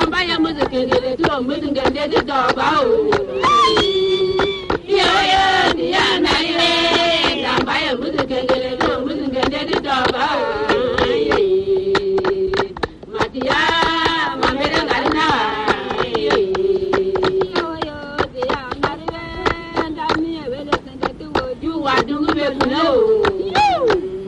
Gambaya Muzakangele to Muzangande the Dogao. Yo, Gambaya Muzakangele.